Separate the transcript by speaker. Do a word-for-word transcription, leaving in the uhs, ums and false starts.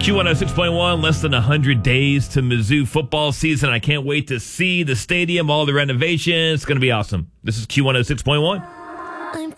Speaker 1: Q one oh six point one, less than one hundred days to Mizzou football season. I can't wait to see the stadium, all the renovations. It's going to be awesome. This is Q one oh six point one.